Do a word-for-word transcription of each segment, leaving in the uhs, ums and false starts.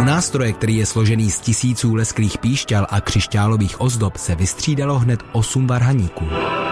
U nástroje, který je složený z tisíců lesklých píšťal a křišťálových ozdob, se vystřídalo hned osm varhaníků.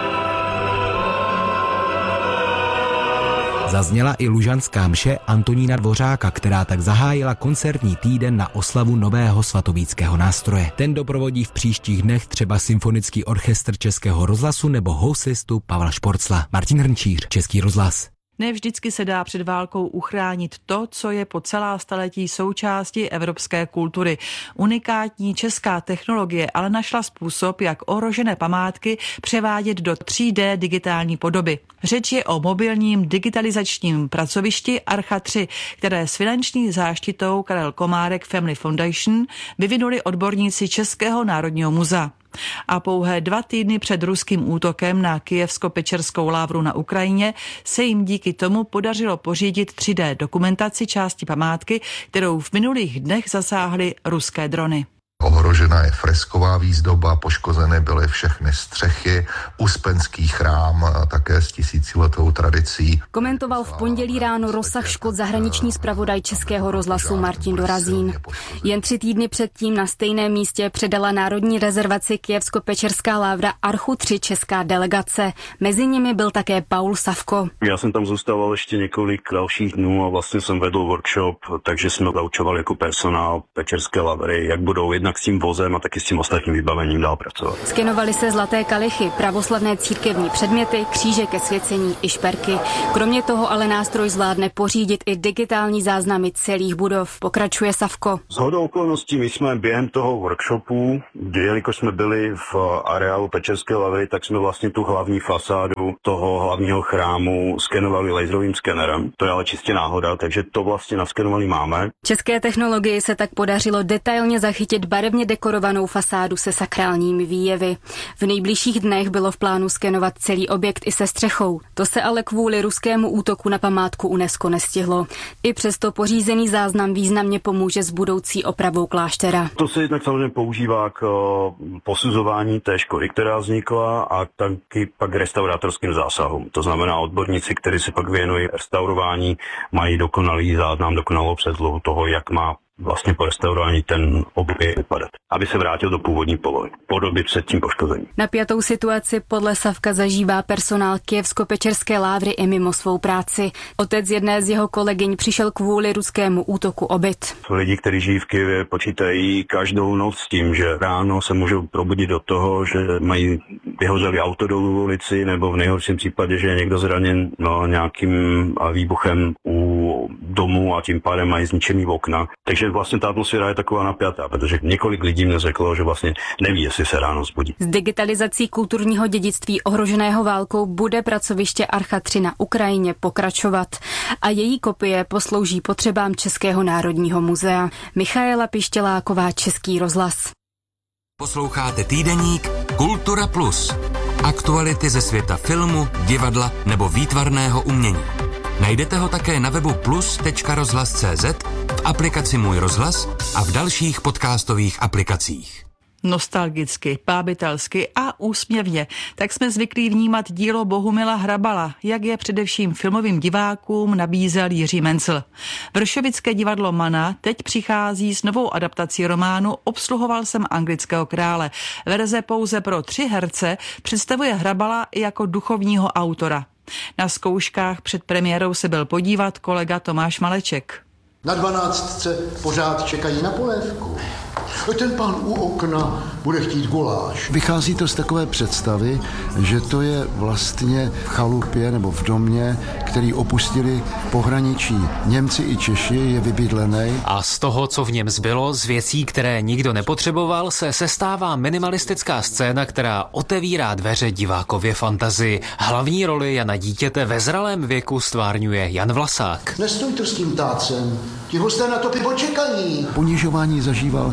Zazněla i lužanská mše Antonína Dvořáka, která tak zahájila koncertní týden na oslavu nového svatovíckého nástroje. Ten doprovodí v příštích dnech třeba Symfonický orchestr Českého rozhlasu nebo housistu Pavla Šporcla. Martin Hrnčíř, Český rozhlas. Ne vždycky se dá před válkou uchránit to, co je po celá staletí součástí evropské kultury. Unikátní česká technologie ale našla způsob, jak ohrožené památky převádět do tří dé digitální podoby. Řeč je o mobilním digitalizačním pracovišti Archa tři, které s finanční záštitou Karel Komárek Family Foundation vyvinuli odborníci Českého národního muzea. A pouhé dva týdny před ruským útokem na Kyjevsko-Pečerskou lávru na Ukrajině se jim díky tomu podařilo pořídit tři dé dokumentaci části památky, kterou v minulých dnech zasáhly ruské drony. Ohrožena je fresková výzdoba, poškozené byly všechny střechy, Uspenský chrám také s tisíciletou tradicí. Komentoval v pondělí ráno rozsah škod zahraniční zpravodaj Českého rozhlasu Martin Dorazín. Jen tři týdny předtím na stejném místě předala Národní rezervaci Kyjevsko-Pečerská lávra Archu tři česká delegace. Mezi nimi byl také Paul Savko. Já jsem tam zůstával ještě několik dalších dnů a vlastně jsem vedl workshop, takže jsme zaučovali jako personál Pečerské lavry, jak budou jednak s tím vozem a taky s tím ostatním vybavením dál pracovat. Skenovali se zlaté kalichy, pravoslavné církevní předměty, kříže ke svěcení i šperky. Kromě toho ale nástroj zvládne pořídit i digitální záznamy celých budov, pokračuje Savko. Shodou okolností my jsme během toho workshopu, jelikož jsme byli v areálu Pečerské lavry, tak jsme vlastně tu hlavní fasádu toho hlavního chrámu skenovali laserovým skenerem. To je ale čistě náhoda, takže to vlastně naskenovaný máme. České technologii se tak podařilo detailně zachytit barevně dekorovanou fasádu se sakrálními výjevy. V nejbližších dnech bylo v plánu skenovat celý objekt i se střechou. To se ale kvůli ruskému útoku na památku UNESCO nestihlo. I přesto pořízený záznam významně pomůže s budoucí opravou kláštera. To se jednak samozřejmě používá k posuzování té škody, která vznikla, a taky pak restaurátorským zásahům. To znamená, odborníci, kteří se pak věnují restaurování, mají dokonalý záznam, dokonalou předlohu toho, jak má vlastně po restaurování ten objekt vypadat, aby se vrátil do původní polohy, podoby před tím poškozením. Napjatou situaci podle Savka zažívá personál Kyjevsko-Pečerské lávry i mimo svou práci. Otec jedné z jeho kolegyň přišel kvůli ruskému útoku o byt. Lidi, kteří žijí v Kyjevě, počítají každou noc s tím, že ráno se můžou probudit do toho, že mají vyhořelý auto dolů v ulici, nebo v nejhorším případě, že je někdo zraněn no, nějakým výbuchem u domu a tím pádem mají zničený okna. Takže vlastně ta atmosféra je taková napjatá, protože několik lidí mě řeklo, že vlastně neví, jestli se ráno zbudí. S digitalizací kulturního dědictví ohroženého válkou bude pracoviště Archa tři na Ukrajině pokračovat a její kopie poslouží potřebám Českého národního muzea. Michaela Pištěláková, Český rozhlas. Posloucháte týdeník Kultura Plus. Aktuality ze světa filmu, divadla nebo výtvarného umění. Najdete ho také na webu plus tečka rozhlas tečka cé zet, v aplikaci Můj rozhlas a v dalších podcastových aplikacích. Nostalgicky, pábitelsky a úsměvně. Tak jsme zvyklí vnímat dílo Bohumila Hrabala, jak je především filmovým divákům nabízel Jiří Mencl. Vršovické divadlo Mana teď přichází s novou adaptací románu Obsluhoval jsem anglického krále. Verze pouze pro tři herce představuje Hrabala jako duchovního autora. Na zkouškách před premiérou se byl podívat kolega Tomáš Maleček. Na dvanáctce pořád čekají na polévku. Ten pán u okna bude chtít guláš. Vychází to z takové představy, že to je vlastně v chalupě nebo v domě, který opustili v pohraničí Němci i Češi, je vybydlený. A z toho, co v něm zbylo, z věcí, které nikdo nepotřeboval, se sestává minimalistická scéna, která otevírá dveře divákově fantazii. Hlavní roli Jana Dítěte ve zralém věku stvárňuje Jan Vlasák. Nestoj tu s tím tácem, ti hosté na to pivo čekají. Ponižování zažíval vlastně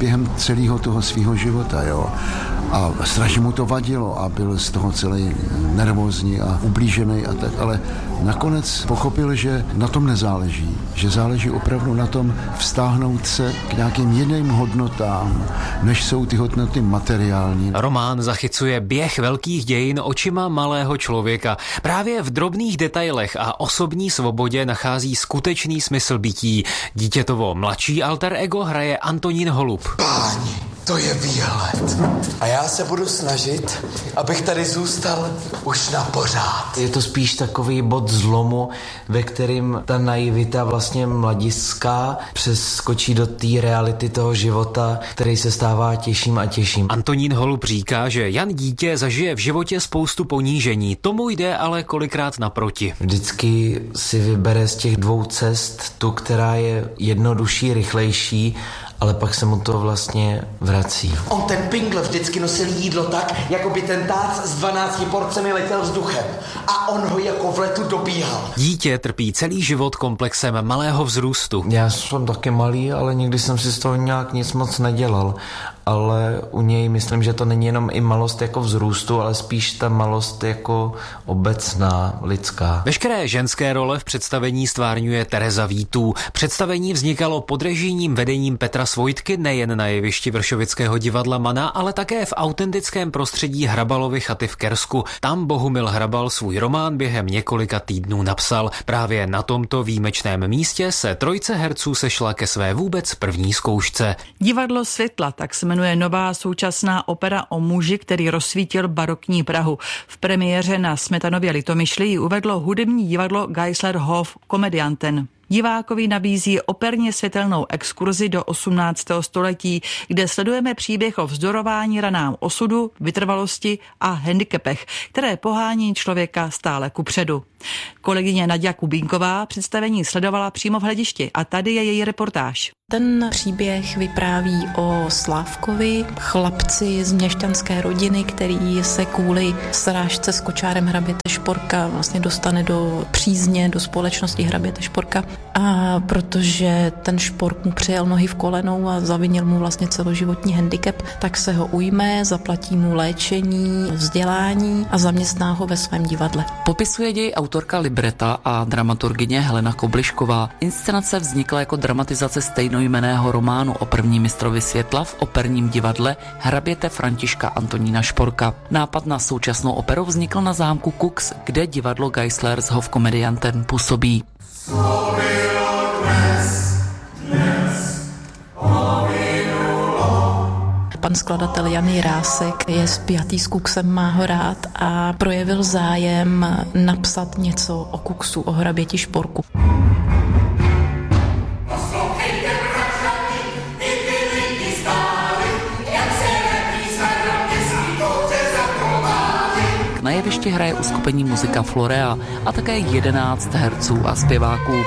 během celého toho svého života, jo. A strašně mu to vadilo a byl z toho celý nervózní a ublížený a tak, ale nakonec pochopil, že na tom nezáleží, že záleží opravdu na tom vztáhnout se k nějakým jiným hodnotám, než jsou ty hodnoty materiální. Román zachycuje běh velkých dějin očima malého člověka. Právě v drobných detailech a osobní svobodě nachází skutečný smysl bytí. Dítětovo mladší alter ego hraje Antonín Holub. Páni, to je výhled. A já se budu snažit, abych tady zůstal už na pořád. Je to spíš takový bod zlomu, ve kterým ta naivita vlastně mladiská přeskočí do té reality toho života, který se stává těžším a těžším. Antonín Holub říká, že Jan Dítě zažije v životě spoustu ponížení. Tomu jde ale kolikrát naproti. Vždycky si vybere z těch dvou cest tu, která je jednodušší, rychlejší, ale pak se mu to vlastně vrací. On ten Pingl vždycky nosil jídlo tak, jako by ten tác s dvanácti porcemi letěl vzduchem. A on ho jako v letu dobíhal. Dítě trpí celý život komplexem malého vzrůstu. Já jsem taky malý, ale nikdy jsem si z toho nějak nic moc nedělal. Ale u něj myslím, že to není jenom i malost jako vzrůstu, ale spíš ta malost jako obecná, lidská. Veškeré ženské role v představení stvárňuje Tereza Vítů. Představení vznikalo pod režijním vedením Petra Svojtky nejen na jevišti Vršovického divadla Mana, ale také v autentickém prostředí Hrabalovy chaty v Kersku. Tam Bohumil Hrabal svůj román během několika týdnů napsal. Právě na tomto výjimečném místě se trojce herců sešla ke své vůbec první zkoušce. Divadlo světla, tak se jmenuje nová současná opera o muži, který rozsvítil barokní Prahu. V premiéře na Smetanově Litomyšli ji uvedlo hudební divadlo Geislerhof Komedianten. Divákovi nabízí operně světelnou exkurzi do osmnáctého století, kde sledujeme příběh o vzdorování ranám osudu, vytrvalosti a handicapech, které pohání člověka stále kupředu. Kolegyně Naďa Kubínková představení sledovala přímo v hledišti a tady je její reportáž. Ten příběh vypráví o Slávkovi, chlapci z měšťanské rodiny, který se kvůli srážce s kočárem hraběte Šporka vlastně dostane do přízně, do společnosti hraběte Šporka. A protože ten Špork mu přijel nohy v kolenou a zavinil mu vlastně celoživotní handicap, tak se ho ujme, zaplatí mu léčení, vzdělání a zaměstná ho ve svém divadle. Popisuje děj autorka libreta a dramaturgyně Helena Koblišková. Inscenace vznikla jako dramatizace stejnojmenného románu o prvním mistrovi světla v operním divadle hraběte Františka Antonína Šporka. Nápad na současnou operu vznikl na zámku Kux, kde divadlo Geislerhof Komedianten působí. Pan skladatel Jan Jirásek je spjatý s Kuxem, má ho rád a projevil zájem napsat něco o Kuxu, o hraběti Šporku. Na jevišti hraje uskupení Muzika Florea a také jedenáct herců a zpěváků.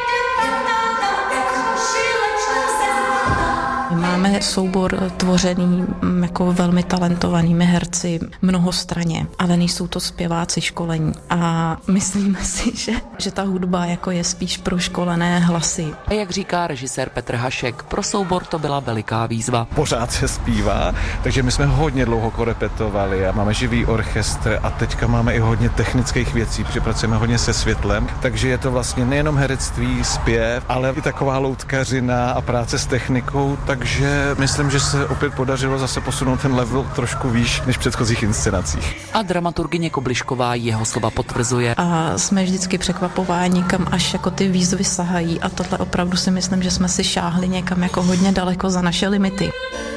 Máme soubor tvořený jako velmi talentovanými herci mnohostraně, ale nejsou to zpěváci školení. A myslíme si, že, že ta hudba jako je spíš pro školené hlasy. A jak říká režisér Petr Hašek, pro soubor to byla veliká výzva. Pořád se zpívá, takže my jsme hodně dlouho korepetovali a máme živý orchestr a teďka máme i hodně technických věcí, připracujeme hodně se světlem, takže je to vlastně nejenom herectví, zpěv, ale i taková loutkařina a práce s technikou, takže myslím, že se opět podařilo zase posunout ten level trošku výš než v předchozích inscenacích. A dramaturgyně Koblišková jeho slova potvrzuje. A jsme vždycky překvapováni, kam až jako ty výzvy sahají a tohle opravdu si myslím, že jsme si šáhli někam jako hodně daleko za naše limity.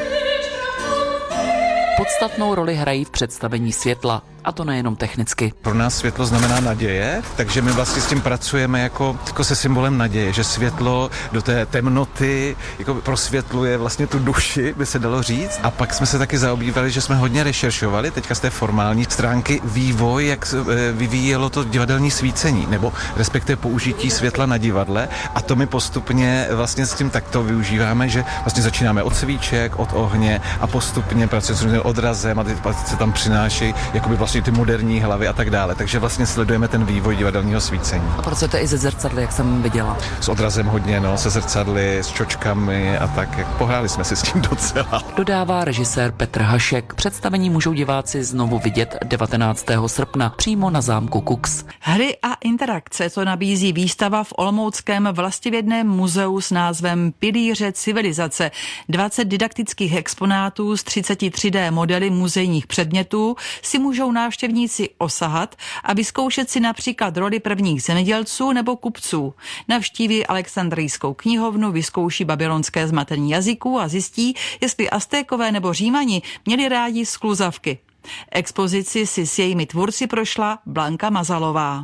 Podstatnou roli hrají v představení světla, a to nejenom technicky. Pro nás světlo znamená naděje, takže my vlastně s tím pracujeme jako, jako se symbolem naděje, že světlo do té temnoty jako prosvětluje vlastně tu duši, by se dalo říct. A pak jsme se taky zaobívali, že jsme hodně rešeršovali, teďka z té formální stránky vývoj, jak se vyvíjelo to divadelní svícení, nebo respektive použití světla na divadle. A to my postupně vlastně s tím takto využíváme, že vlastně začínáme od svíček, od ohně a postupně pracujeme s odrazem a teď se tam přináší jakoby vlastně vlastně ty moderní hlavy a tak dále. Takže vlastně sledujeme ten vývoj divadelního svícení. A pracujete i ze zrcadly, jak jsem viděla. S odrazem hodně, no, se zrcadly, s čočkami a tak. Jak pohráli jsme si s tím docela. Dodává režisér Petr Hašek. Představení můžou diváci znovu vidět devatenáctého srpna přímo na zámku Kux. Hry a interakce to nabízí výstava v olomouckém vlastivědném muzeu s názvem Pilíře civilizace. dvacet didaktických exponátů z třicet tři dé modely muzejních předmětů si můžou návštěvníci osahat a vyzkoušet si například roli prvních zemědělců nebo kupců. Navštíví Alexandrijskou knihovnu, vyzkouší babylonské zmatení jazyků a zjistí, jestli Aztékové nebo Římani měli rádi skluzavky. Expozici si s jejími tvůrci prošla Blanka Mazalová.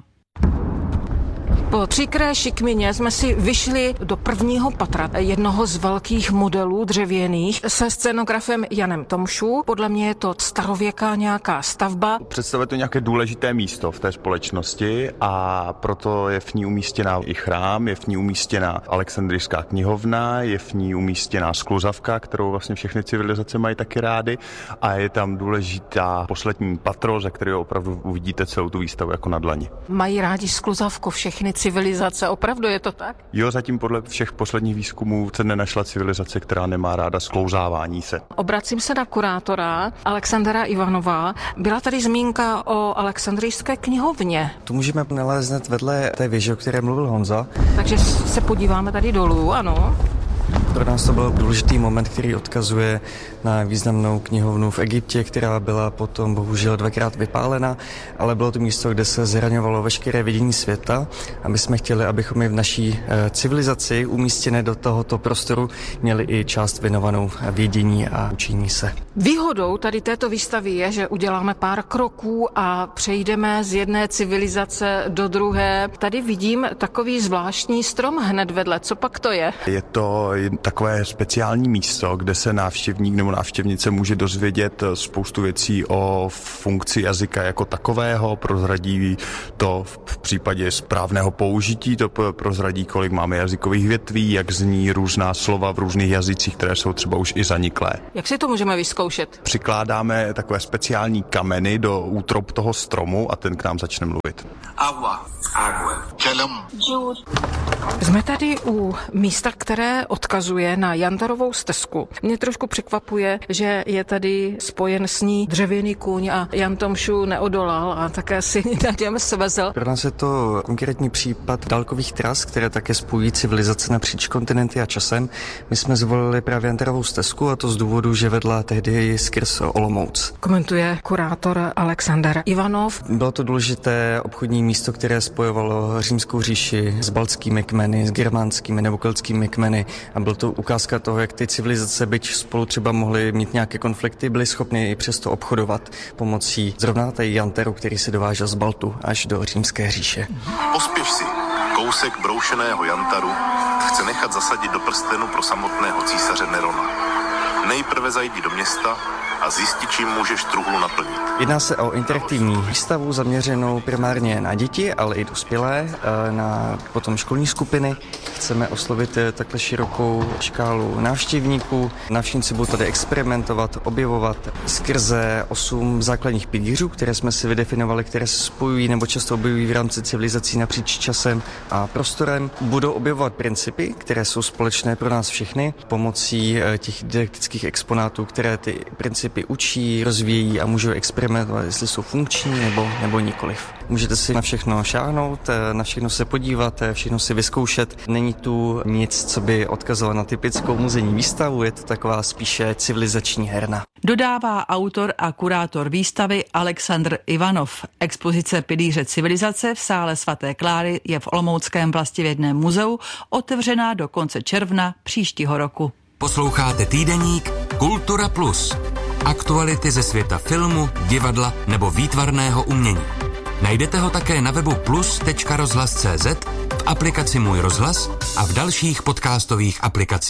Po příkré šikmině jsme si vyšli do prvního patra jednoho z velkých modelů dřevěných se scenografem Janem Tomšů. Podle mě je to starověká nějaká stavba. Představuje to nějaké důležité místo v té společnosti a proto je v ní umístěná i chrám, je v ní umístěná Alexandrijská knihovna, je v ní umístěná skluzavka, kterou vlastně všechny civilizace mají taky rády, a je tam důležitá poslední patro, ze kterého opravdu uvidíte celou tu výstavu jako na dlani. Mají rádi skluzavku všechny civilizace, opravdu je to tak? Jo, zatím podle všech posledních výzkumů se nenašla civilizace, která nemá ráda sklouzávání se. Obracím se na kurátora Alexandra Ivanova. Byla tady zmínka o Alexandrijské knihovně. Tu můžeme nalézt hned vedle té věže, o které mluvil Honza. Takže se podíváme tady dolů, ano. Pro nás to byl důležitý moment, který odkazuje na významnou knihovnu v Egyptě, která byla potom bohužel dvakrát vypálena, ale bylo to místo, kde se zraňovalo veškeré vidění světa a my jsme chtěli, abychom i v naší civilizaci umístěné do tohoto prostoru měli i část věnovanou vědění a učení se. Výhodou tady této výstavy je, že uděláme pár kroků a přejdeme z jedné civilizace do druhé. Tady vidím takový zvláštní strom hned vedle. Co pak to je? Je to takové speciální místo, kde se návštěvník nebo návštěvnice může dozvědět spoustu věcí o funkci jazyka jako takového, prozradí to v případě správného použití, to prozradí, kolik máme jazykových větví, jak zní různá slova v různých jazycích, které jsou třeba už i zaniklé. Jak si to můžeme vyzkoušet? Přikládáme takové speciální kameny do útrop toho stromu a ten k nám začne mluvit. Agua, agua, kalam, Jsme tady u místa, které odkazuje na Jantarovou stezku. Mě trošku překvapuje, že je tady spojen s ní dřevěný kůň a Jan Tomšů neodolal a také si na něm svezl. Pro nás je to konkrétní případ dálkových tras, které také spojují civilizace napříč kontinenty a časem. My jsme zvolili právě Jantarovou stezku a to z důvodu, že vedla tehdy skrz Olomouc. Komentuje kurátor Alexander Ivanov. Bylo to důležité obchodní místo, které spojovalo Římskou říši s baltskými kmeny, s germánskými nebo keltskými kmeny a byl to ukázka toho, jak ty civilizace, byť spolu třeba mohly mít nějaké konflikty, byly schopny i přesto obchodovat pomocí zrovna tady Jantaru, který se dovážel z Baltu až do Římské říše. Pospěš si, kousek broušeného Jantaru chce nechat zasadit do prstenu pro samotného císaře Nerona. Nejprve zajdi do města a zjistit, čím můžeš truhlu naplnit. Jedná se o interaktivní výstavu zaměřenou primárně na děti, ale i dospělé, na potom školní skupiny. Chceme oslovit takhle širokou škálu návštěvníků. Návštěvníci budou tady experimentovat, objevovat skrze osm základních pilířů, které jsme si vydefinovali, které se spojují nebo často objevují v rámci civilizací napříč časem a prostorem. Budou objevovat principy, které jsou společné pro nás všechny, pomocí těch didaktických exponátů, které ty principy učí, rozvíjí a můžou experimentovat, jestli jsou funkční nebo, nebo nikoliv. Můžete si na všechno šáhnout, na všechno se podívat, všechno si vyzkoušet. Není tu nic, co by odkazovalo na typickou muzejní výstavu, je to taková spíše civilizační herna. Dodává autor a kurátor výstavy Alexandr Ivanov. Expozice Pilíře civilizace v sále svaté Kláry je v Olomouckém vlastivědném muzeu otevřená do konce června příštího roku. Posloucháte týdeník Kultura Plus. Aktuality ze světa filmu, divadla nebo výtvarného umění. Najdete ho také na webu plus tečka rozhlas tečka cé zet, v aplikaci Můj rozhlas a v dalších podcastových aplikacích.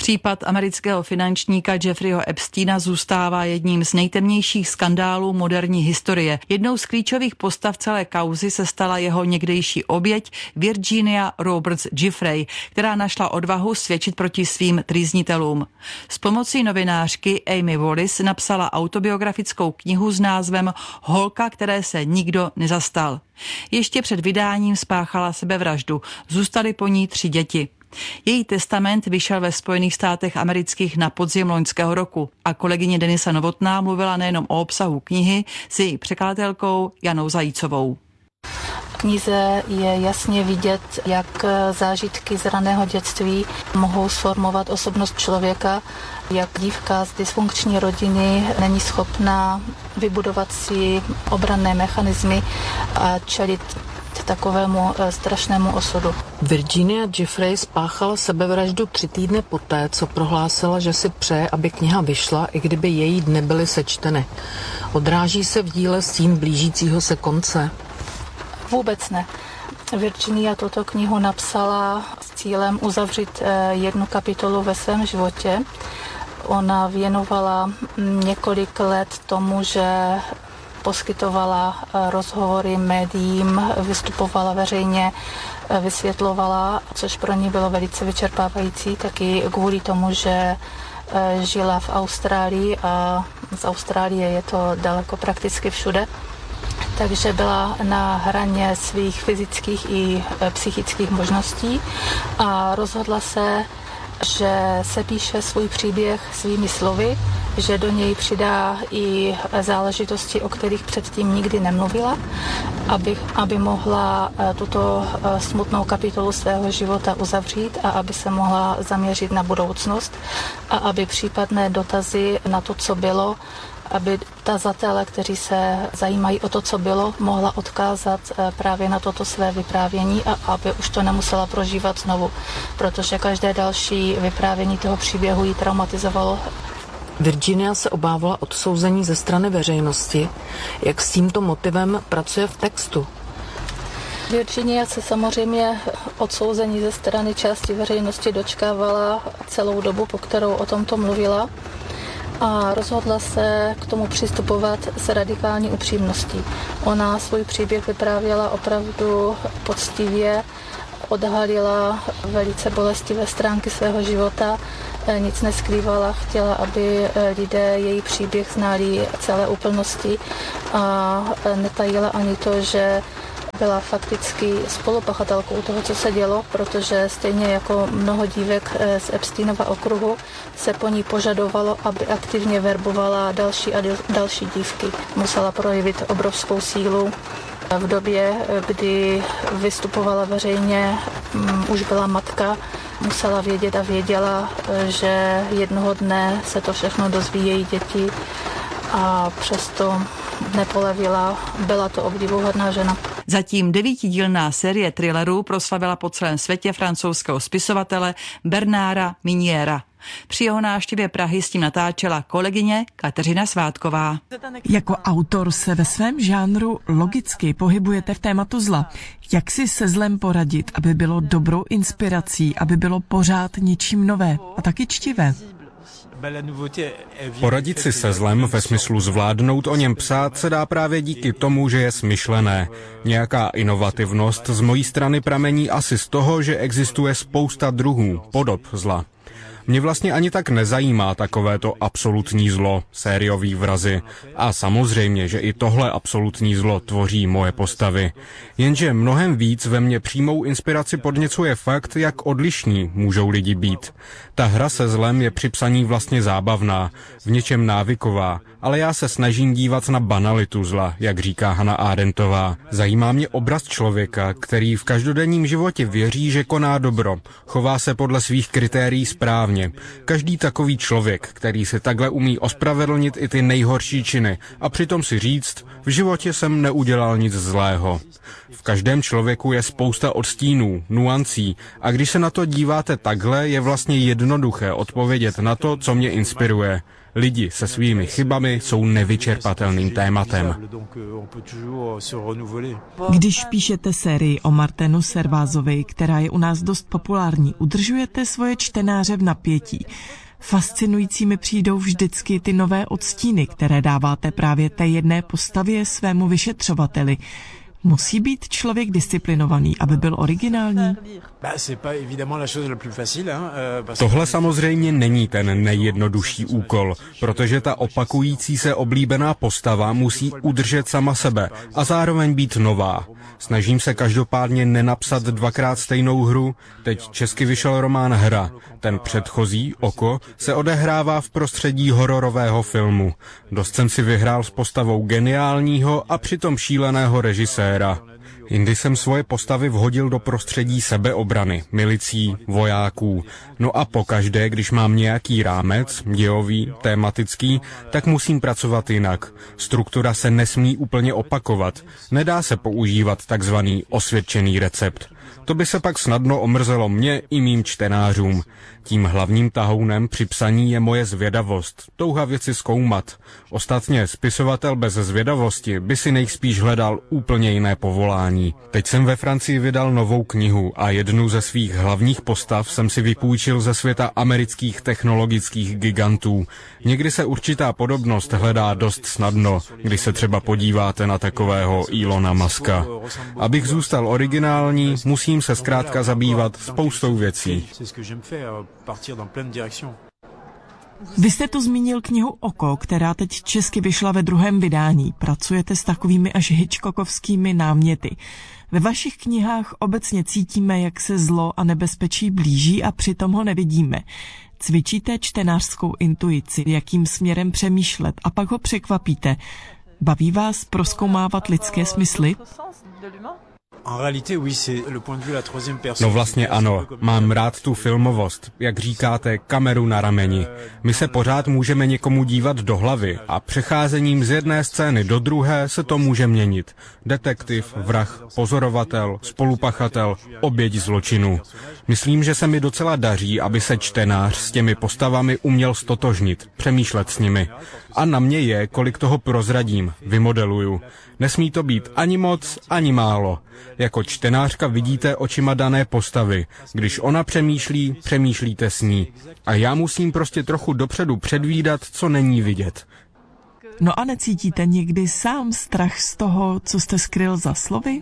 Případ amerického finančníka Jeffreyho Epsteina zůstává jedním z nejtemnějších skandálů moderní historie. Jednou z klíčových postav celé kauzy se stala jeho někdejší oběť Virginia Roberts Giuffre, která našla odvahu svědčit proti svým trýznitelům. S pomocí novinářky Amy Wallis napsala autobiografickou knihu s názvem Holka, které se nikdo nezastal. Ještě před vydáním spáchala sebevraždu. Zůstaly po ní tři děti. Její testament vyšel ve Spojených státech amerických na podzim loňského roku a kolegyně Denisa Novotná mluvila nejenom o obsahu knihy s její překladatelkou Janou Zajícovou. V knize je jasně vidět, jak zážitky z raného dětství mohou sformovat osobnost člověka, jak dívka z dysfunkční rodiny není schopná vybudovat si obranné mechanismy a čelit takovému strašnému osudu. Virginia Giuffre spáchala sebevraždu tři týdny poté, co prohlásila, že si přeje, aby kniha vyšla, i kdyby její dny byly sečteny. Odráží se v díle stín blížícího se konce? Vůbec ne. Virginia tuto knihu napsala s cílem uzavřít jednu kapitolu ve svém životě. Ona věnovala několik let tomu, že poskytovala rozhovory médiím, vystupovala veřejně, vysvětlovala, což pro ní bylo velice vyčerpávající, taky kvůli tomu, že žila v Austrálii a z Austrálie je to daleko prakticky všude. Takže byla na hraně svých fyzických i psychických možností a rozhodla se, že se píše svůj příběh svými slovy, že do něj přidá i záležitosti, o kterých předtím nikdy nemluvila, aby, aby mohla tuto smutnou kapitolu svého života uzavřít a aby se mohla zaměřit na budoucnost a aby případné dotazy na to, co bylo, aby tazatele, kteří se zajímají o to, co bylo, mohla odkázat právě na toto své vyprávění a aby už to nemusela prožívat znovu, protože každé další vyprávění toho příběhu ji traumatizovalo. Virginia se obávala odsouzení ze strany veřejnosti. Jak s tímto motivem pracuje v textu? Virginia se samozřejmě odsouzení ze strany části veřejnosti dočkávala celou dobu, po kterou o tomto mluvila. A rozhodla se k tomu přistupovat s radikální upřímností. Ona svůj příběh vyprávěla opravdu poctivě, odhalila velice bolestivé stránky svého života, nic neskrývala, chtěla, aby lidé její příběh znali celé úplnosti a netajila ani to, že byla fakticky spolupachatelkou toho, co se dělo, protože stejně jako mnoho dívek z Epsteinova okruhu se po ní požadovalo, aby aktivně verbovala další a další dívky. Musela projevit obrovskou sílu. V době, kdy vystupovala veřejně, už byla matka, musela vědět a věděla, že jednoho dne se to všechno dozví její děti a přesto nepolevila. Byla to obdivuhodná žena. Zatím devítidílná série thrillerů proslavila po celém světě francouzského spisovatele Bernarda Miniera. Při jeho návštěvě Prahy s tím natáčela kolegyně Kateřina Svátková. Jako autor se ve svém žánru logicky pohybujete v tématu zla. Jak si se zlem poradit, aby bylo dobrou inspirací, aby bylo pořád něčím nové a taky čtivé? Poradit si se zlem ve smyslu zvládnout o něm psát se dá právě díky tomu, že je smyšlené. Nějaká inovativnost z mojí strany pramení asi z toho, že existuje spousta druhů, podob zla. Mě vlastně ani tak nezajímá takovéto absolutní zlo, sériový vrazy. A samozřejmě, že i tohle absolutní zlo tvoří moje postavy. Jenže mnohem víc ve mně přímou inspiraci podněcuje fakt, jak odlišní můžou lidi být. Ta hra se zlem je při psaní vlastně zábavná, v něčem návyková, ale já se snažím dívat na banalitu zla, jak říká Hannah Arendtová. Zajímá mě obraz člověka, který v každodenním životě věří, že koná dobro, chová se podle svých kritérií správně. Každý takový člověk, který si takhle umí ospravedlnit i ty nejhorší činy a přitom si říct, v životě jsem neudělal nic zlého. V každém člověku je spousta odstínů, nuancí a když se na to díváte takhle, je vlastně jednoduché odpovědět na to, co mě inspiruje. Lidi se svými chybami jsou nevyčerpatelným tématem. Když píšete sérii o Martinu Servázovi, která je u nás dost populární, udržujete svoje čtenáře v napětí. Fascinující mi přijdou vždycky ty nové odstíny, které dáváte právě té jedné postavě, svému vyšetřovateli. Musí být člověk disciplinovaný, aby byl originální? Tohle samozřejmě není ten nejjednodušší úkol, protože ta opakující se oblíbená postava musí udržet sama sebe a zároveň být nová. Snažím se každopádně nenapsat dvakrát stejnou hru. Teď česky vyšel román Hra. Ten předchozí, Oko, se odehrává v prostředí hororového filmu. Dost jsem si vyhrál s postavou geniálního a přitom šíleného režiséra. Jindy jsem svoje postavy vhodil do prostředí sebeobrany, milicí, vojáků. No a pokaždé, když mám nějaký rámec, dějový, tematický, tak musím pracovat jinak. Struktura se nesmí úplně opakovat. Nedá se používat takzvaný osvědčený recept. To by se pak snadno omrzelo mně i mým čtenářům. Tím hlavním tahounem při psaní je moje zvědavost, touha věci zkoumat. Ostatně spisovatel bez zvědavosti by si nejspíš hledal úplně jiné povolání. Teď jsem ve Francii vydal novou knihu a jednu ze svých hlavních postav jsem si vypůjčil ze světa amerických technologických gigantů. Někdy se určitá podobnost hledá dost snadno, když se třeba podíváte na takového Elona Muska. Abych zůstal originální, musím se zkrátka zabývat spoustou věcí. Vy jste tu zmínil knihu Oko, která teď česky vyšla ve druhém vydání. Pracujete s takovými až hitchcockovskými náměty. Ve vašich knihách obecně cítíme, jak se zlo a nebezpečí blíží a přitom ho nevidíme. Cvičíte čtenářskou intuici, jakým směrem přemýšlet a pak ho překvapíte. Baví vás prozkoumávat lidské smysly? No vlastně ano, mám rád tu filmovost, jak říkáte, kameru na rameni. My se pořád můžeme někomu dívat do hlavy a přecházením z jedné scény do druhé se to může měnit. Detektiv, vrah, pozorovatel, spolupachatel, oběť zločinu. Myslím, že se mi docela daří, aby se čtenář s těmi postavami uměl stotožnit, přemýšlet s nimi. A na mě je, kolik toho prozradím, vymodeluju. Nesmí to být ani moc, ani málo. Jako čtenářka vidíte očima dané postavy. Když ona přemýšlí, přemýšlíte s ní. A já musím prostě trochu dopředu předvídat, co není vidět. No a necítíte někdy sám strach z toho, co jste skryl za slovy?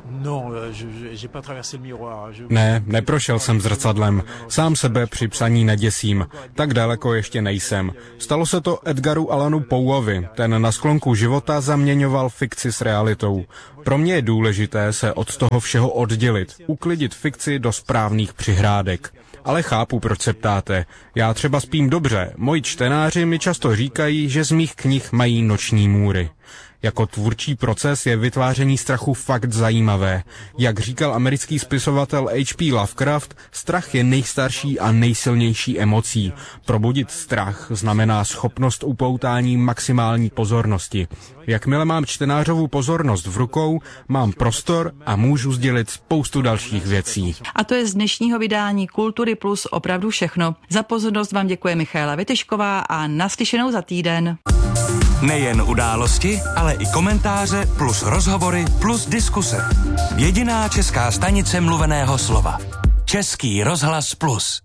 Ne, neprošel jsem zrcadlem. Sám sebe při psaní neděsím. Tak daleko ještě nejsem. Stalo se to Edgaru Allanu Poeovi. Ten na sklonku života zaměňoval fikci s realitou. Pro mě je důležité se od toho všeho oddělit, uklidit fikci do správných přihrádek. Ale chápu, proč se ptáte. Já třeba spím dobře. Moji čtenáři mi často říkají, že z mých knih mají noční můry. Jako tvůrčí proces je vytváření strachu fakt zajímavé. Jak říkal americký spisovatel H P Lovecraft, strach je nejstarší a nejsilnější emocí. Probudit strach znamená schopnost upoutání maximální pozornosti. Jakmile mám čtenářovu pozornost v rukou, mám prostor a můžu sdělit spoustu dalších věcí. A to je z dnešního vydání Kultury Plus opravdu všechno. Za pozornost vám děkuje Michaela Vytyšková a naslyšenou za týden. Nejen události, ale i komentáře plus rozhovory plus diskuse. Jediná česká stanice mluveného slova. Český rozhlas Plus.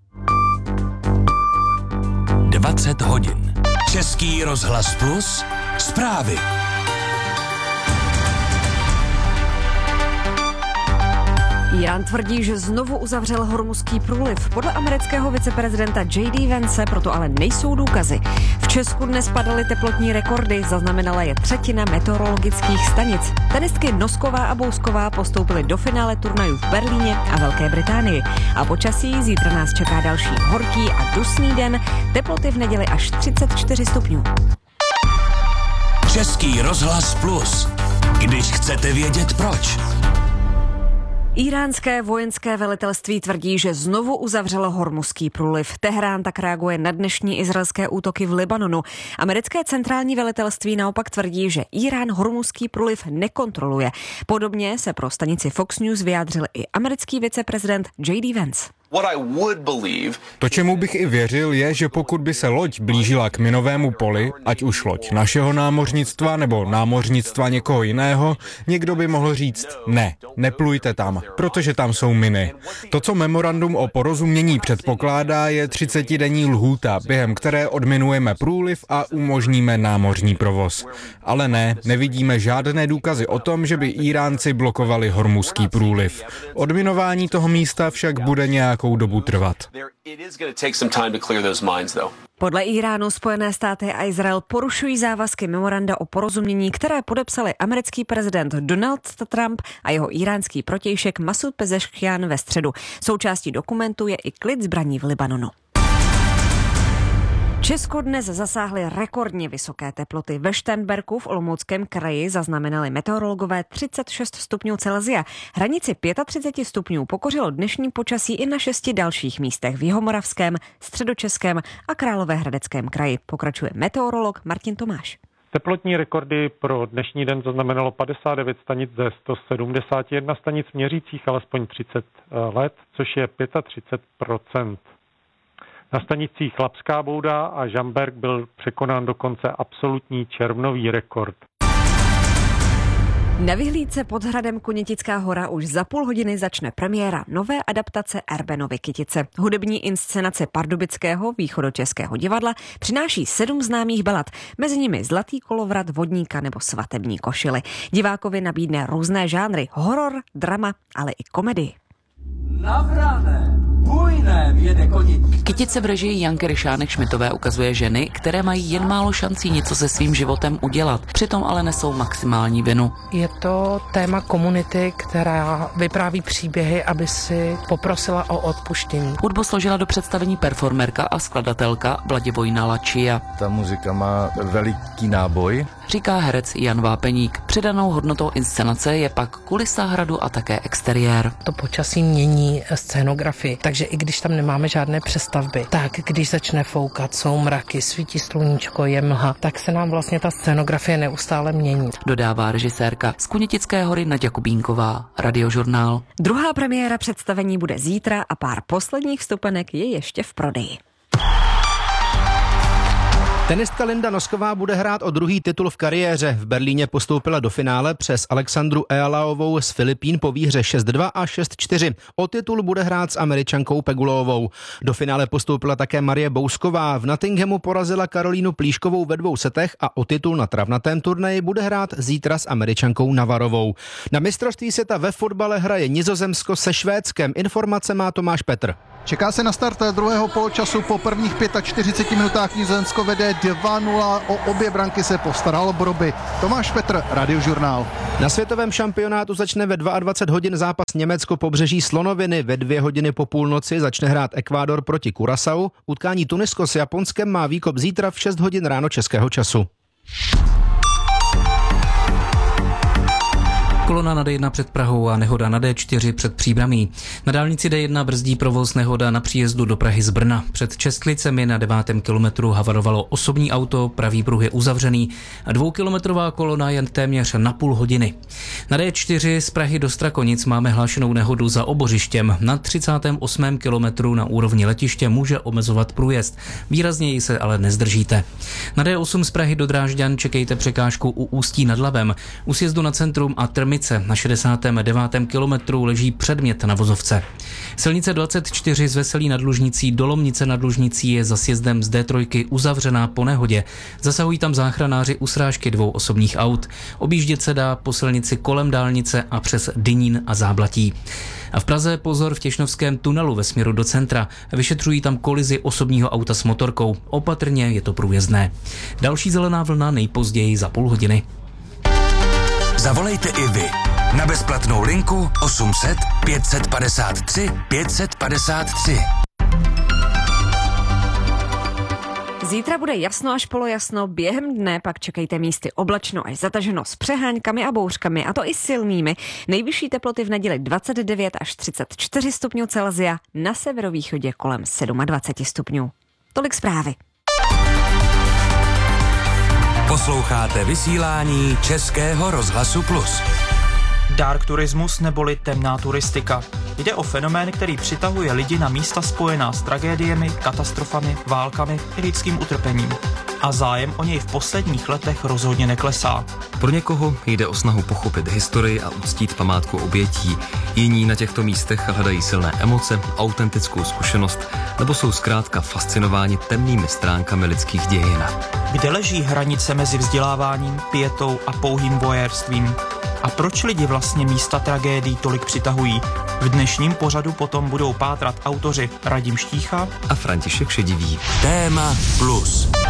dvacet hodin. Český rozhlas Plus. Zprávy. Irán tvrdí, že znovu uzavřel Hormuzský průliv. Podle amerického viceprezidenta J D Vance proto ale nejsou důkazy. V Česku dnes padaly teplotní rekordy, zaznamenala je třetina meteorologických stanic. Tenistky Nosková a Bousková postoupily do finále turnajů v Berlíně a Velké Británii. A počasí zítra nás čeká další horký a dusný den, teploty v neděli až třicet čtyři stupňů. Český rozhlas Plus. Když chcete vědět proč. Íránské vojenské velitelství tvrdí, že znovu uzavřelo Hormuzský průliv. Teherán tak reaguje na dnešní izraelské útoky v Libanonu. Americké centrální velitelství naopak tvrdí, že Irán Hormuzský průliv nekontroluje. Podobně se pro stanici Fox News vyjádřil i americký viceprezident J D Vance. To, čemu bych i věřil, je, že pokud by se loď blížila k minovému poli, ať už loď našeho námořnictva nebo námořnictva někoho jiného, někdo by mohl říct, ne, neplujte tam, protože tam jsou miny. To, co memorandum o porozumění předpokládá, je třicetidenní lhůta, během které odminujeme průliv a umožníme námořní provoz. Ale ne, nevidíme žádné důkazy o tom, že by Íránci blokovali Hormuzský průliv. Odminování toho místa však bude nějakou dobu trvat. Podle Íránu Spojené státy a Izrael porušují závazky memoranda o porozumění, které podepsali americký prezident Donald Trump a jeho íránský protějšek Masud Pezeškian ve středu. Součástí dokumentu je i klid zbraní v Libanonu. Česko dnes zasáhly rekordně vysoké teploty. Ve Šternberku v Olomouckém kraji zaznamenali meteorologové třicet šest stupňů Celsia. Hranici třicet pět stupňů pokořilo dnešní počasí i na šesti dalších místech v Jihomoravském, Středočeském a Královéhradeckém kraji. Pokračuje meteorolog Martin Tomáš. Teplotní rekordy pro dnešní den zaznamenalo padesát devět stanic ze sto sedmdesát jedna stanic měřících alespoň třicet let, což je třicet pět procent. Na stanicích Chlapská bouda a Žamberk byl překonán dokonce absolutní červnový rekord. Na vyhlídce pod hradem Konětická hora už za půl hodiny začne premiéra nové adaptace Erbenovy Kytice. Hudební inscenace Pardubického východočeského divadla přináší sedm známých balad, mezi nimi Zlatý kolovrat, Vodníka nebo Svatební košily. Divákovi nabídne různé žánry, horor, drama, ale i komedii. Navrané, bujném jede koní. Kytice v režii Janky Ryšánek-Šmitové ukazuje ženy, které mají jen málo šancí něco se svým životem udělat, přitom ale nesou maximální vinu. Je to téma komunity, která vypráví příběhy, aby si poprosila o odpuštění. Hudbu složila do představení performerka a skladatelka Vladivojna Lačia. Ta muzika má veliký náboj, říká herec Jan Vápeník. Přidanou hodnotou inscenace je pak kulisa hradu a také exteriér. To počasí mění scénografii, takže i když tam nemáme žádné přestavby, tak když začne foukat, jsou mraky, svítí sluníčko, je mlha, tak se nám vlastně ta scénografie neustále mění. Dodává režisérka z Konětické hory Naďa Kubínková, Radiožurnál. Druhá premiéra představení bude zítra a pár posledních vstupenek je ještě v prodeji. Tenistka Linda Nosková bude hrát o druhý titul v kariéře. V Berlíně postoupila do finále přes Alexandru Ealaovou z Filipín po výhře šest dva a šest čtyři. O titul bude hrát s Američankou Pegulovou. Do finále postoupila také Marie Bousková. V Nottinghamu porazila Karolínu Plíškovou ve dvou setech a o titul na travnatém turnaji bude hrát zítra s Američankou Navarovou. Na mistrovství světa ve fotbale hraje Nizozemsko se Švédskem. Informace má Tomáš Petr. Čeká se na start druhého poločasu. Po prvních čtyřiceti pěti minutách Nizozemsko vede dva nula. O obě branky se postaral Broby. Tomáš Petr, Radiožurnál. Na světovém šampionátu začne ve dvacet dva hodin zápas Německo pobřeží Slonoviny. Ve dvě hodiny po půlnoci začne hrát Ekvádor proti Kurasau. Utkání Tunisko s Japonskem má výkop zítra v šest hodin ráno českého času. Kolona na D jedna před Prahou a nehoda na D čtyři před Příbramí. Na dálnici D jedna brzdí provoz nehoda na příjezdu do Prahy z Brna. Před Česklicemi na devátém kilometru havarovalo osobní auto, pravý pruh je uzavřený a dvoukilometrová kolona jen téměř na půl hodiny. Na D čtyři z Prahy do Strakonic máme hlášenou nehodu za Obořištěm. Na třicátém osmém kilometru na úrovni letiště může omezovat průjezd. Výrazněji se ale nezdržíte. Na D osm z Prahy do Drážďan čekejte překážku u Ústí nad Labem. U sjezdu na centrum a Trmice na šedesátém devátém kilometru leží předmět na vozovce. Silnice dvacet čtyři z Veselí nad Lužnicí do Lomnice nad Lužnicí je za sjezdem z D tři uzavřená po nehodě. Zasahují tam záchranáři u srážky dvou osobních aut. Objíždět se dá po silnici kolem dálnice a přes Dynín a Záblatí. A v Praze pozor v Těšnovském tunelu ve směru do centra. Vyšetřují tam kolizi osobního auta s motorkou. Opatrně, je to průjezdné. Další zelená vlna nejpozději za půl hodiny. Zavolejte i vy na bezplatnou linku osm set pět set padesát tři pět set padesát tři. Zítra bude jasno až polojasno, během dne pak čekejte místy oblačno až zataženo s přeháňkami a bouřkami, a to i silnými. Nejvyšší teploty v neděli dvacet devět až třicet čtyři stupňů Celsia, na severovýchodě kolem dvacet sedm stupňů. Tolik zprávy. Posloucháte vysílání Českého rozhlasu Plus. Dark turismus neboli temná turistika. Jde o fenomén, který přitahuje lidi na místa spojená s tragédiemi, katastrofami, válkami i lidským utrpením. A zájem o něj v posledních letech rozhodně neklesá. Pro někoho jde o snahu pochopit historii a uctít památku obětí. Jiní na těchto místech hledají silné emoce, autentickou zkušenost nebo jsou zkrátka fascinováni temnými stránkami lidských dějin. Kde leží hranice mezi vzděláváním, pietou a pouhým voyeurstvím? A proč lidi vlastně místa tragédií tolik přitahují? V dnešním pořadu potom budou pátrat autoři Radim Štícha a František Šedivý. Téma plus.